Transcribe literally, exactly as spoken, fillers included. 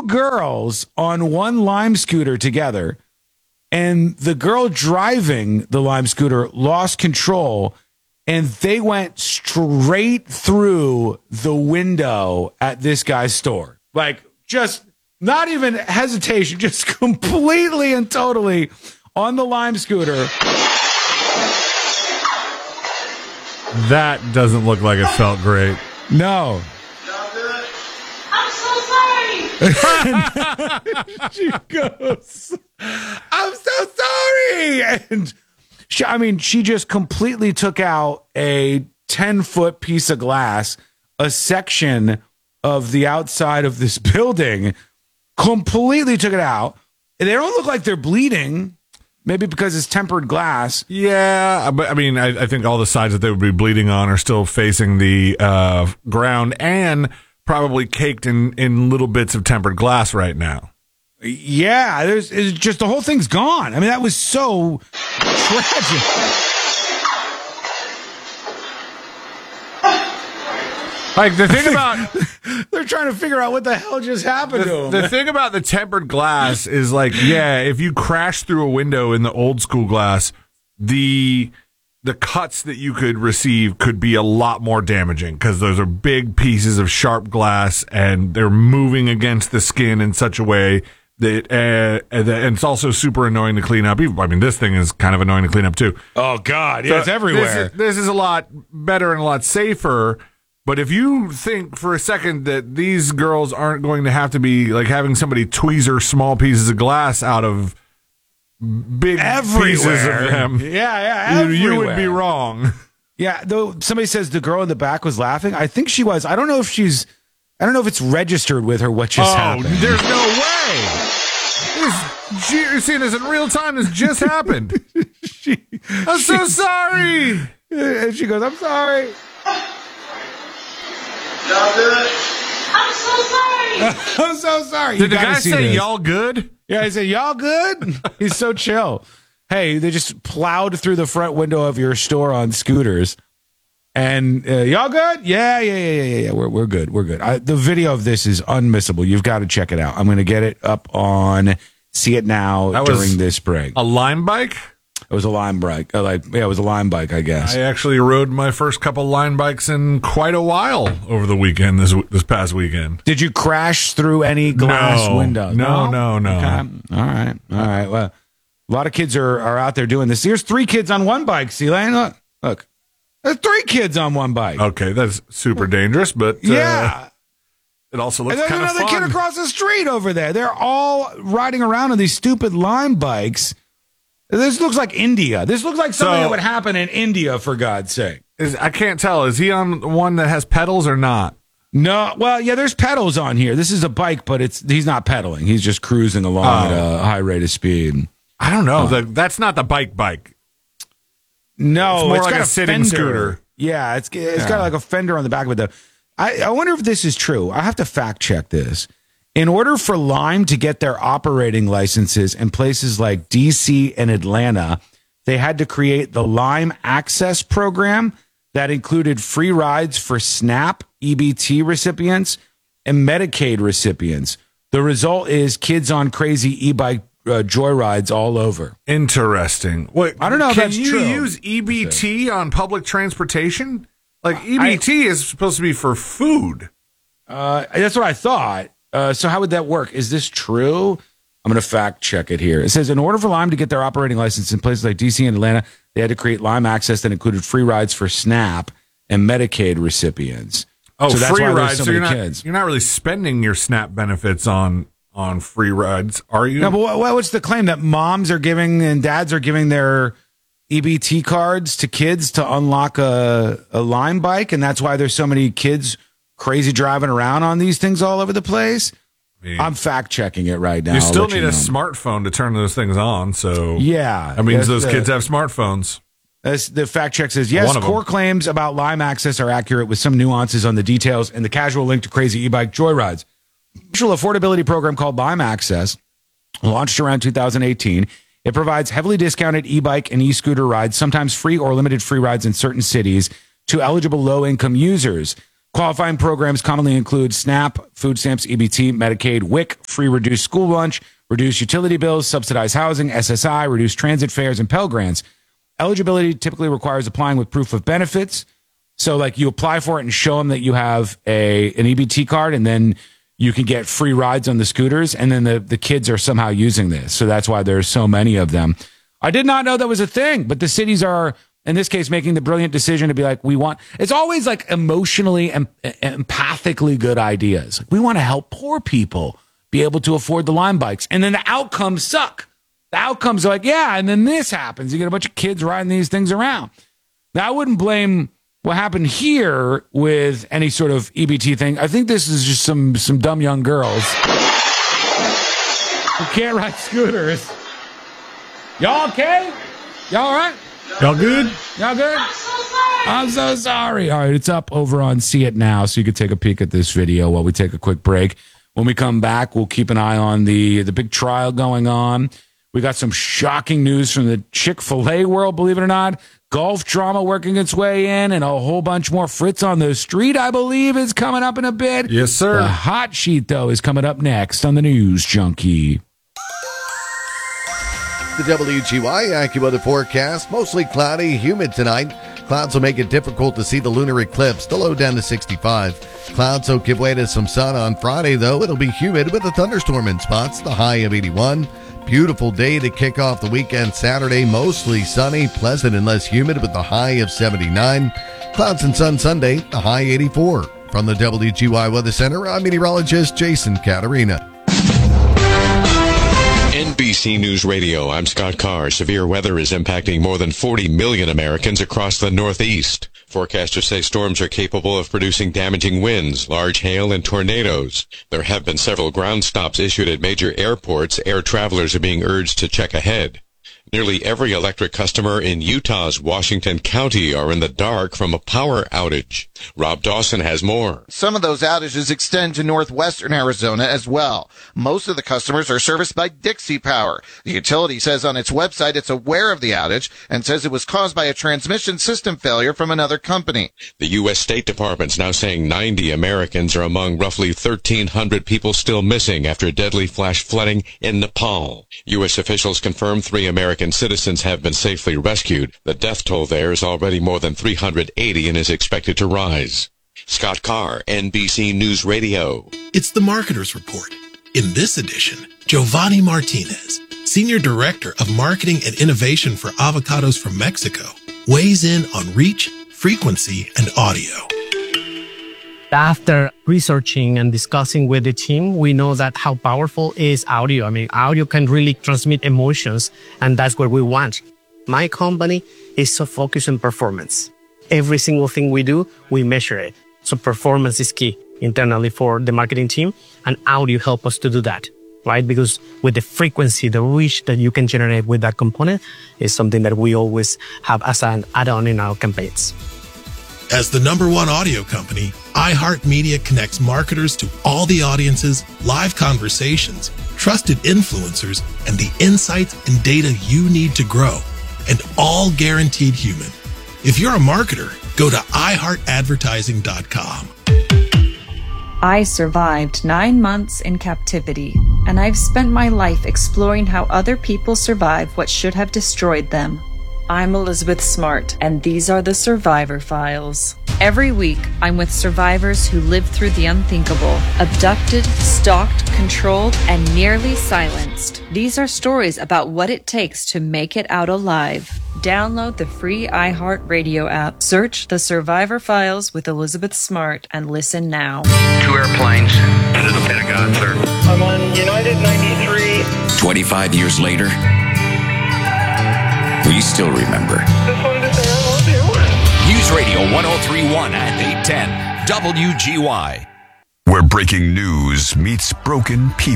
two girls on one Lime scooter together, and the girl driving the Lime scooter lost control, and they went straight through the window at this guy's store. Like, just not even hesitation, just completely and totally on the Lime scooter. That doesn't look like it felt great. No. I'm so sorry. She goes, I'm so sorry. And she, I mean, she just completely took out a ten-foot piece of glass, a section of the outside of this building, completely took it out. And they don't look like they're bleeding. Maybe because it's tempered glass. Yeah, but I mean, I, I think all the sides that they would be bleeding on are still facing the uh, ground and probably caked in, in little bits of tempered glass right now. Yeah, there's it's just the whole thing's gone. I mean, that was so tragic. Like, the thing about... They're trying to figure out what the hell just happened the, to them. The thing about the tempered glass is, like, yeah, if you crash through a window in the old school glass, the the cuts that you could receive could be a lot more damaging because those are big pieces of sharp glass and they're moving against the skin in such a way that, uh, and it's also super annoying to clean up. I mean, this thing is kind of annoying to clean up, too. Oh, God. Yeah, So it's everywhere. This is, this is a lot better and a lot safer. But if you think for a second that these girls aren't going to have to be like having somebody tweezer small pieces of glass out of big Everywhere. pieces of them, Yeah, yeah, you, you would everywhere. be wrong. Yeah, though somebody says the girl in the back was laughing. I think she was. I don't know if she's, I don't know if it's registered with her what just oh, happened. there's no way. This, you're seeing this in real time. This just happened. she, I'm so sorry. And she goes, I'm sorry. Y'all good? I'm so sorry. I'm so sorry. Did You the gotta guy see say this. y'all good? Yeah, he said, y'all good? He's so chill. Hey, they just plowed through the front window of your store on scooters. And uh, y'all good? Yeah, yeah, yeah, yeah, yeah. We're, we're good. We're good. I, the video of this is unmissable. You've got to check it out. I'm going to get it up on See It Now That was during this break. A Lime bike? It was a Lime bike. Uh, like, yeah, it was a Lime bike, I guess. I actually rode my first couple line bikes in quite a while over the weekend, this this past weekend. Did you crash through any glass No. window? No, no, no. Okay. All right. All right. Well, a lot of kids are, are out there doing this. Here's three kids on one bike, C-Lane. Look. Look. There's three kids on one bike. Okay, that's super dangerous, but uh, Yeah. it also And looks there's kind of another fun. kid across the street over there. They're all riding around on these stupid Lime bikes. This looks like India. This looks like something So- that would happen in India, for God's sake. Is, I can't tell. Is he on one that has pedals or not? No, well, yeah, there's pedals on here. This is a bike, but it's he's not pedaling. He's just cruising along Oh. at a high rate of speed. I don't know. The, that's not the bike bike. No, It's more like got a sitting fender. scooter. Yeah, it's it's Yeah. got like a fender on the back of it. Though, I I wonder if this is true. I have to fact check this. In order for Lime to get their operating licenses in places like D C and Atlanta, they had to create the Lime Access program that included free rides for SNAP E B T recipients and Medicaid recipients. The result is kids on crazy e-bike uh, joyrides all over. Interesting. Wait, I don't know if Can that's you true. use E B T on public transportation? Like E B T is supposed to be for food. Uh, that's what I thought. Uh, so how would that work? Is this true? I'm going to fact check it here. It says, in order for Lime to get their operating license in places like D C and Atlanta, they had to create Lime Access that included free rides for SNAP and Medicaid recipients. Oh, so that's free why there's rides. so So you're many not kids. you're not really spending your SNAP benefits on on free rides, are you? No, but what, what's the claim that moms are giving and dads are giving their E B T cards to kids to unlock a, a Lime bike, and that's why there's so many kids crazy driving around on these things all over the place? I mean, I'm fact checking it right now. you I'll still let need know. a smartphone to turn those things on. So Yeah, that means that's those the- kids have smartphones. As the fact check says, yes, One of them. core claims about Lime Access are accurate with some nuances on the details and the casual link to crazy e-bike joyrides. Special affordability program called Lime Access, launched around two thousand eighteen. It provides heavily discounted e-bike and e-scooter rides, sometimes free or limited free rides in certain cities to eligible low-income users. Qualifying programs commonly include SNAP, food stamps, E B T, Medicaid, W I C, free reduced school lunch, reduced utility bills, subsidized housing, S S I, reduced transit fares, and Pell Grants. Eligibility typically requires applying with proof of benefits. So, like, you apply for it and show them that you have a an E B T card, and then you can get free rides on the scooters, and then the, the kids are somehow using this. So that's why there's so many of them. I did not know that was a thing, but the cities are, in this case, making the brilliant decision to be like, we want, it's always like emotionally and empathically good ideas. Like, we want to help poor people be able to afford the Lime bikes. And then the outcomes suck. The outcomes are like, yeah, and then this happens. You get a bunch of kids riding these things around. Now, I wouldn't blame what happened here with any sort of E B T thing. I think this is just some, some dumb young girls who can't ride scooters. Y'all okay? Y'all all right? Y'all good? Y'all good? I'm so sorry. I'm so sorry. All right, it's up over on See It Now, so you can take a peek at this video while we take a quick break. When we come back, we'll keep an eye on the, the big trial going on. We got some shocking news from the Chick-fil-A world, believe it or not. Golf drama working its way in, and a whole bunch more. Fritz on the Street, I believe, is coming up in a bit. Yes, sir. The hot sheet, though, is coming up next on the News Junkie. The W G Y AccuWeather forecast, mostly cloudy, humid tonight. Clouds will make it difficult to see the lunar eclipse. The low down to sixty-five. Clouds will give way to some sun on Friday, though. It'll be humid with a thunderstorm in spots. The high of eighty-one. Beautiful day to kick off the weekend Saturday. Mostly sunny, pleasant and less humid with the high of seventy-nine. Clouds and sun Sunday, the high eighty-four. From the W G Y Weather Center, I'm meteorologist Jason Caterina. N B C News Radio, I'm Scott Carr. Severe weather is impacting more than forty million Americans across the Northeast. Forecasters say storms are capable of producing damaging winds, large hail, and tornadoes. There have been several ground stops issued at major airports. Air travelers are being urged to check ahead. Nearly every electric customer in Utah's Washington County are in the dark from a power outage. Rob Dawson has more. Some of those outages extend to northwestern Arizona as well. Most of the customers are serviced by Dixie Power. The utility says on its website it's aware of the outage and says it was caused by a transmission system failure from another company. The U S State Department's now saying ninety Americans are among roughly thirteen hundred people still missing after deadly flash flooding in Nepal. U S officials confirm three American citizens have been safely rescued. The death toll there is already more than three hundred eighty and is expected to rise. Scott Carr, N B C News Radio. It's the Marketer's Report. In this edition, Giovanni Martinez, Senior Director of Marketing and Innovation for Avocados from Mexico, weighs in on reach, frequency, and audio. After researching and discussing with the team, we know that how powerful is audio. I mean, audio can really transmit emotions, and that's what we want. My company is so focused on performance. Every single thing we do, we measure it. So performance is key internally for the marketing team, and audio help us to do that, right? Because with the frequency, the reach that you can generate with that component is something that we always have as an add-on in our campaigns. As the number one audio company, iHeartMedia connects marketers to all the audiences, live conversations, trusted influencers, and the insights and data you need to grow, and all guaranteed human. If you're a marketer, go to i heart advertising dot com. I survived nine months in captivity, and I've spent my life exploring how other people survive what should have destroyed them. I'm Elizabeth Smart, and these are the Survivor Files. Every week, I'm with survivors who lived through the unthinkable, abducted, stalked, controlled, and nearly silenced. These are stories about what it takes to make it out alive. Download the free iHeartRadio app, search The Survivor Files with Elizabeth Smart, and listen now. Two airplanes into the Pentagon, sir. I'm on United ninety-three. twenty-five years later, we still remember. Just wanted to say I love you. News Radio one oh three point one and eight ten W G Y. Where breaking news meets broken people.